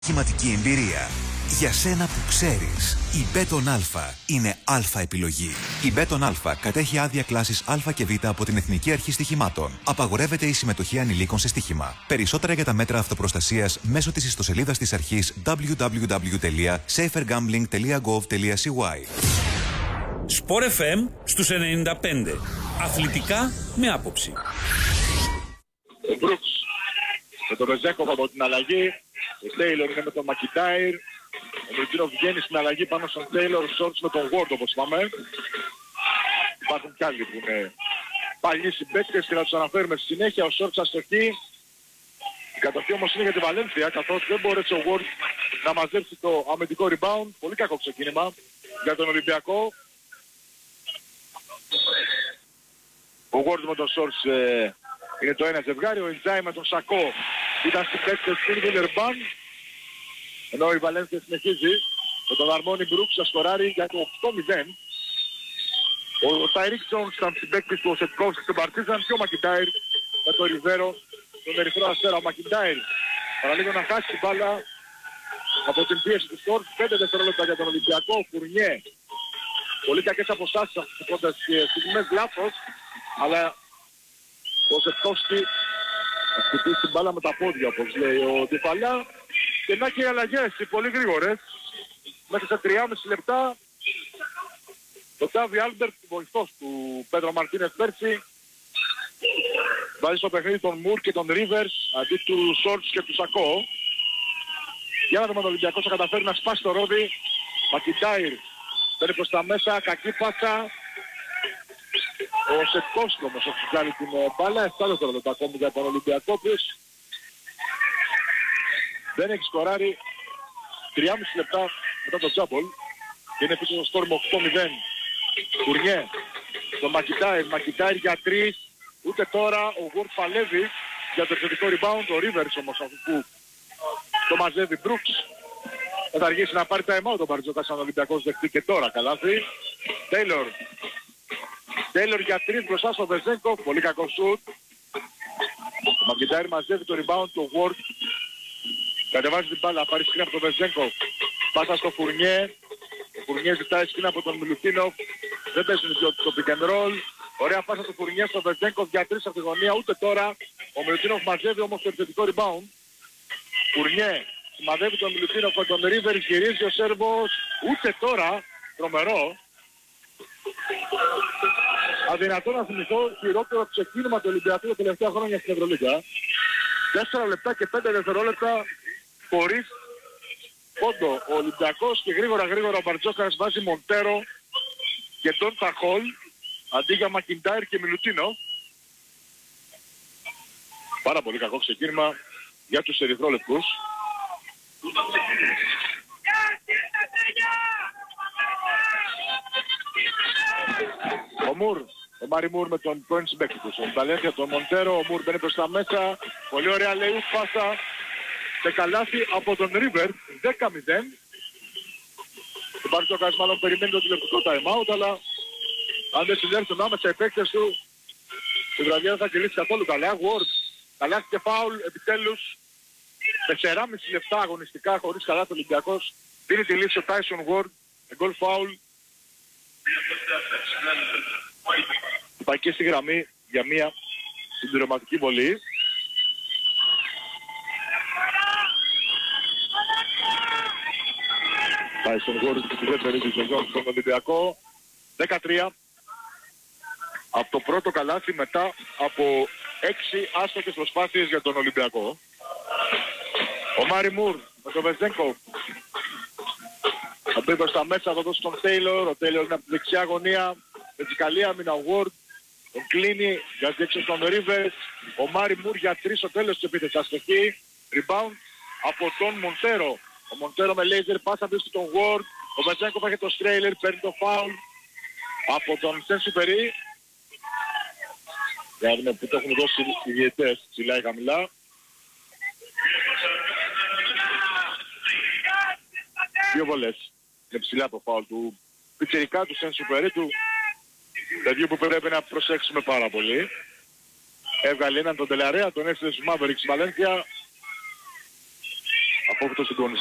Στοιχηματική εμπειρία. Για σένα που ξέρεις, η Μπέτον Αλφα είναι αλφα επιλογή. Η Μπέτον Αλφα κατέχει άδεια κλάσης Α και Β από την Εθνική Αρχή Στοιχημάτων. Απαγορεύεται η συμμετοχή ανηλίκων σε στοίχημα. Περισσότερα για τα μέτρα αυτοπροστασίας μέσω της ιστοσελίδας της αρχής www.safergambling.gov.cy. Sport FM στους 95. Αθλητικά με άποψη. Ο Μπρούξ με τον Βεζέκοφ από την αλλαγή. Ο Τέιλορ είναι με τον Μακιντάιρ. Ο Μιλουτίνοφ βγαίνει στην αλλαγή πάνω στον Τέιλορ. Σόρτς με τον Γουόρντ όπως είπαμε. Υπάρχουν κι άλλοι που είναι παλιοί συμπαίκτες και να τους αναφέρουμε στη συνέχεια. Ο Σόρτς αστοχή. Η κατοχή όμως είναι για τη Βαλένθια, καθώς δεν μπόρεσε ο Γουόρντ να μαζέψει το αμυντικό rebound. Πολύ κακό ξεκίνημα για τον Ολυμπιακό. Ο Γουόρντ με τον Σόρτς είναι το ένα ζευγάρι. Ο Ιντζάι με τον Σακό ήταν στην παίκτες στην Βιλερμπάν. Ενώ η Βαλένθια συνεχίζει με τον Αρμόνι Μπρούξ να σκοράρει για το 8-0. Ο Τάιρικ Τζόνς ήταν στην παίκτης του Οσετκόφσκι στον Παρτίζαν και ο Μακιντάιρ με τον Ριβέρο τον Ερυθρό Αστέρα. Ο Μακιντάιρ παραλίγο να χάσει την μπάλα από την πίεση του Σόρτς. 5 δευτερόλεπτα για τον Ολυμπιακό. Ο Φουρνιέ. Πολύ κακές αποστάσεις αυτές τις πρώτες στιγμές, λάθος. Αλλά ο Οσετκόφσκι θα χτυπήσει την μπάλα με τα πόδια όπως λέει ο Τιφαλιά. Και να και οι αλλαγές, οι πολύ γρήγορες. Μέσα σε 3,5 λεπτά ο Τάβι Άλμπερτ, βοηθός του Πέντρο Μαρτίνες πέρσι, βάζει στο παιχνίδι τον Μουρ και τον Ρίβερς αντί του Σόρτς και του Σακό. Για να δούμε τον Ολυμπιακό θα καταφέρει να σπάσει το ρόδι. Μακιντάιρ παίρνει προς τα μέσα, κακή πάσα. Ο Σετκόφσκι όμως έχει κάνει την μπάλα. 7 δευτερόλεπτα ακόμη για τον Ολυμπιακό, οποίος δεν έχει σκοράρει 3,5 λεπτά μετά το τζάμπολ και είναι πίσω στο σκορ με 8-0. Κουρνιέ, το Μακιντάιρ για 3, ούτε τώρα ο Γουόρντ παλεύει για το επιθετικό rebound. Ο Ρίβερς όμως αφού που το μαζεύει Μπρούξ θα αργήσει να πάρει time out ο Μπαρτζόκας αν ο Ολυμπιακός δεχτεί και τώρα καλάθι. Τέιλορ για 3 μπροστά στο Βεζέγκοφ, πολύ κακό σουτ. Ο Μακιντάιρ μαζεύει το rebound του Γουόρντ. Κατεβάζει την μπάλα, πάρει σκριν από τον Βεζέγκοφ. Πάσα στο Φουρνιέ. Ο Φουρνιέ ζητάει σκριν από τον Μιλουτίνοφ. Δεν παίζουν το pick and roll. Ωραία πάσα του Φουρνιέ στο Βεζέγκοφ για 3 από τη γωνία. Ούτε τώρα ο Μιλουτίνοφ μαζεύει όμως το επιθετικό rebound. Φουρνιέ σημαδεύει τον Μιλουτίνοφ με τον Ρίβερ. Γυρίζει ο Σέρβος. Ούτε τώρα. Τρομερό. Αδυνατό να θυμηθώ χειρότερο ξεκίνημα του Ολυμπιακού τα τελευταία χρόνια στην Ευρωλίγα. 4 λεπτά και 5 δευτερόλεπτα χωρίς πόντο ο Ολυμπιακός και γρήγορα ο Μπαρτζόκας βάζει Μοντέρο και τον Ταχόλ αντί για Μακιντάιρ και Μιλουτίνο. Πάρα πολύ κακό ξεκίνημα για τους ερυθρόλευκους. Ο Μάρι Μουρ με τον πρώην συμπαίκτη του. Ο Βαλένθια, τον Μοντέρο, ο Μουρ μπαίνει προς τα μέσα. Πολύ ωραία λέει πάσα σε καλάθι από τον Ρίβερ. 10-0. Ο Μπαρτζόκας μάλλον περιμένει το τηλεοπτικό time out, αλλά αν δεν συνέρθουν άμεσα οι παίκτες του, η βραδιά δεν θα κυλήσει καθόλου καλά. Γουόρντ, καλάθι και φάουλ, επιτέλους. 4,5 λεπτά αγωνιστικά χωρίς καλάθι Ολυμπιακός. Δίνει τη λύση ο Τάισον Γουόρντ. Γκολ φάουλ. Πάει και στη γραμμή για μια συμπληρωματική βολή. Πάει στον Γουόρντ στη δεύτερη της σεζόν στον Ολυμπιακό. 13 από το πρώτο καλάθι μετά από 6 άστοχες προσπάθειες για τον Ολυμπιακό. Ο Μάρι Μουρ με τον Βεζέγκοφ. Θα μπει προς τα μέσα, θα δώσει τον Τέιλορ. Ο Τέιλορ είναι από τη δεξιά γωνία. Με τη καλή άμυνα ο Γουόρντ. Τον κλείνει, βγάζει έξω στον Ρίβερς. Ο Μάρι Μουρ για 3 στο τέλος της επίθεσης. Αστοχή. Rebound από τον Μοντέρο. Ο Μοντέρο με λέιζερ πάσα πίσω στον Γουόρντ. Ο Βεζέγκοφ έχει το στρέιλερ, παίρνει το φάουλ από τον Σενσουπερί. Για να δούμε που το έχουν δώσει οι διαιτές, ψηλά ή χαμηλά. Δύο βολές. Είναι ψηλά το φάουλ του πιτσιρικά του Σενσουπερί του. Παιδιού που πρέπει να προσέξουμε πάρα πολύ. Έβγαλε έναν τον Τελαρέα, τον έστειλε στους Mavericks Βαλένθια. από αυτό το συντονιστή.